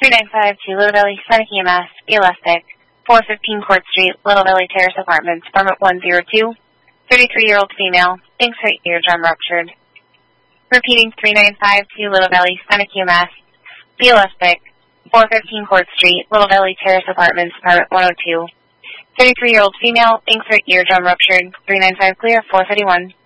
3952 Little Valley, Seneca, Mass. Elastic. 415 Court Street, Little Valley Terrace Apartments, Apartment 102. 33-year-old female. Thinks her eardrum ruptured. Repeating 3952 Little Valley, Seneca, Mass. Elastic. 415 Court Street, Little Valley Terrace Apartments, Apartment 102. 33-year-old female. Thinks her eardrum ruptured. 395 clear, 431.